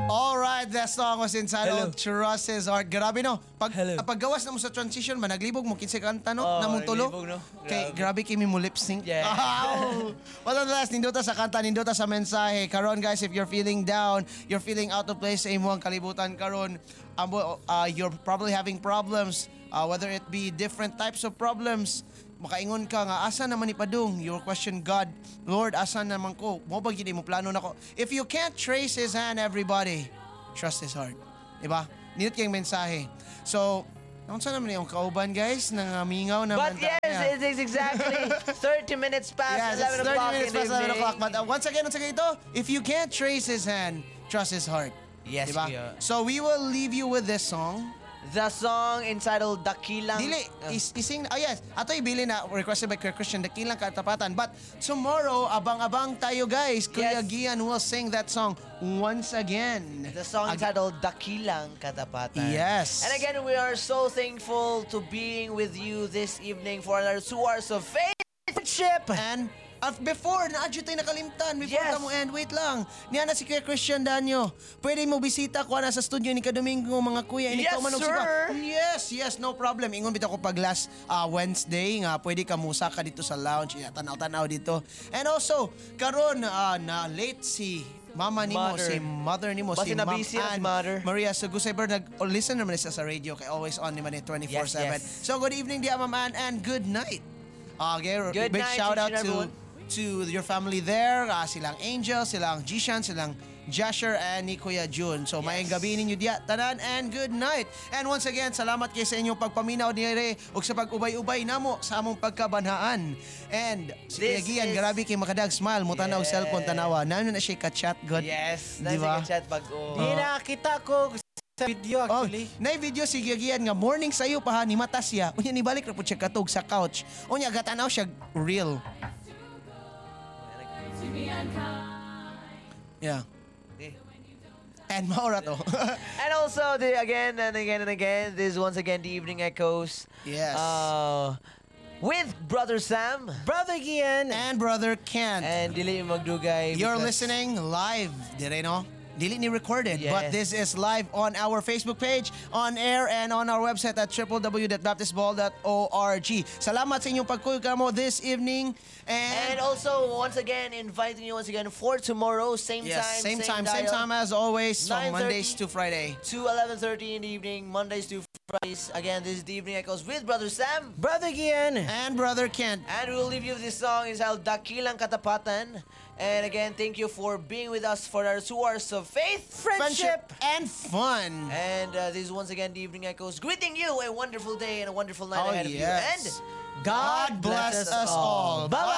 Alright, that song was entitled Trust His Heart. Grabe no. Paggawas na mo sa transition, naglibog mo kinsa kanta no? Namong tulo. No? Kay grabe kimi mo lip sync. Yeah. Well, nonetheless, nindota sa kanta, nindota sa mensahe. Karon guys, if you're feeling down, you're feeling out of place sa imong kalibutan karon, you're probably having problems, whether it be different types of problems. Makaingon ka nga, asa naman ni Padung? You question God, Lord, asa naman ko? Mo ba gini mo plano nako? If you can't trace His hand, everybody, trust His heart. Diba? Nindot kayong mensahe. So, saan naman yung kauban guys? Nangamingaw naman. But yes, it is exactly 30 minutes past 11 o'clock 30 minutes past 11 o'clock. But once again ito, if you can't trace His hand, trust His heart. Yes, diba? So we will leave you with this song. The song entitled Dakilang... Dili, ising... Oh yes, ato ibili na requested by Kuya Christian, Dakilang Katapatan. But tomorrow, abang-abang tayo guys. Kuya Gian will sing that song once again. The song entitled Dakilang Katapatan. Yes. And again, we are so thankful to being with you this evening for another 2 hours of friendship. And before, naadyo tayo nakalimtan. Before Yes. ka mo end, wait lang. Niya na si Kuya Christian Danyo. Pwede mo bisita ko na sa studio ni Kadomingo, mga kuya. Yes, sir. Yes, no problem. Ingon bitaw ko pag last Wednesday nga, pwede ka musa ka dito sa lounge. Tanaw-tanaw dito. And also, karon na late si mama nimo, si mother nimo, si Ma'am Ann Maria Sugusayber, nag-listen naman siya sa radio kay always on naman 24/7. Yes. So good evening dia Ma'am Ann, and good night. Okay, Good big night, shout out everyone. to your family there, silang Angel, silang Jishan, silang Jasher, and ni Kuya Jun. So, maayong gabi ninyo diya, tanan, and good night. And once again, salamat kay sa inyong pagpaminaw nire ug sa pag-ubay-ubay namo sa among pagkabanhaan. And si Kuya Gian, grabe kay makadag smile, mo tanaw cellphone tanawa. Nano na siya ka-chat god. Yes, di ba? chat bago. Di nakita ko sa video actually. Na-video si Kuya Gian nga morning sayo pa ha, ni mata siya. Unya ni balik ra pud siya katog sa couch. Unya gatanaw siya real. Yeah. And maura to. And also, again and again, this is once again the Evening Echoes. Yes. With Brother Sam. Brother Gian. And Brother Kent. And Dili Magdugay. You're listening live, dire no? Dili ni recorded, Yes. but this is live on our Facebook page, on air, and on our website at www.baptistball.org. Salamat sa inyong pagkuyog this evening. And also, once again, inviting you once again for tomorrow, same same dial, time as always, from 9:30 Mondays to Friday. to 11:30 in the evening, Mondays to Fridays. Again, this is the Evening Echoes with Brother Sam. Brother Gian. And Brother Kent. And we'll leave you with this song entitled Dakilang Katapatan. And again, thank you for being with us for our 2 hours of faith, Friendship and fun. And this is once again the Evening Echoes greeting you a wonderful day and a wonderful night Oh, ahead of you. yes. And God bless us all. Bye.